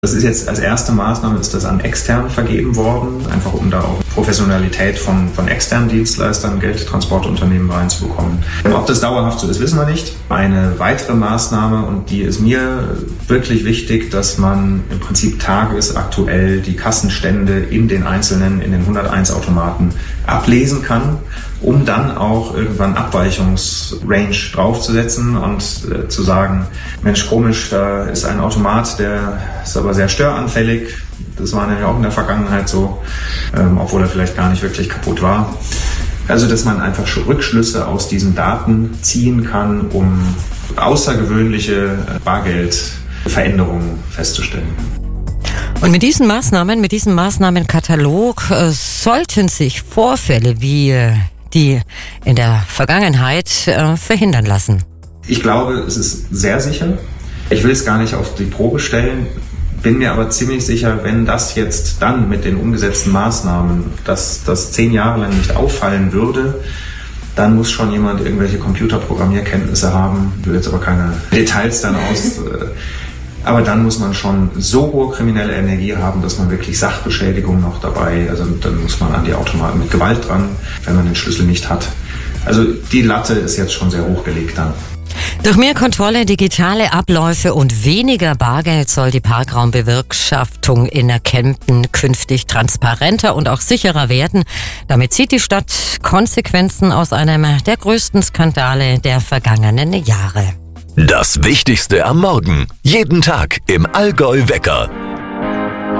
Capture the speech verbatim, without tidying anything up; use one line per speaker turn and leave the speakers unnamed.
Das ist jetzt als erste Maßnahme, ist das an Externe vergeben worden, einfach um da auch Professionalität von, von externen Dienstleistern, Geldtransportunternehmen reinzubekommen. Ob das dauerhaft so ist, wissen wir nicht. Eine weitere Maßnahme, und die ist mir wirklich wichtig, dass man im Prinzip tagesaktuell die Kassenstände in den einzelnen, in den hunderteins Automaten ablesen kann, um dann auch irgendwann Abweichungsrange draufzusetzen und äh, zu sagen, Mensch, komisch, da ist ein Automat, der ist aber sehr störanfällig. Das war nämlich auch in der Vergangenheit so, ähm, obwohl er vielleicht gar nicht wirklich kaputt war. Also, dass man einfach Rückschlüsse aus diesen Daten ziehen kann, um außergewöhnliche Bargeldveränderungen festzustellen.
Und mit diesen Maßnahmen, mit diesem Maßnahmenkatalog äh, sollten sich Vorfälle wie äh, die in der Vergangenheit äh, verhindern lassen.
Ich glaube, es ist sehr sicher. Ich will es gar nicht auf die Probe stellen, bin mir aber ziemlich sicher, wenn das jetzt dann mit den umgesetzten Maßnahmen, dass das zehn Jahre lang nicht auffallen würde, dann muss schon jemand irgendwelche Computerprogrammierkenntnisse haben. Ich will jetzt aber keine Details dann aus... Äh, Aber dann muss man schon so hohe kriminelle Energie haben, dass man wirklich Sachbeschädigung noch dabei, also dann muss man an die Automaten mit Gewalt dran, wenn man den Schlüssel nicht hat. Also die Latte ist jetzt schon sehr hoch gelegt dann.
Durch mehr Kontrolle, digitale Abläufe und weniger Bargeld soll die Parkraumbewirtschaftung in Kempten künftig transparenter und auch sicherer werden. Damit zieht die Stadt Konsequenzen aus einem der größten Skandale der vergangenen Jahre.
Das Wichtigste am Morgen. Jeden Tag im Allgäu Wecker.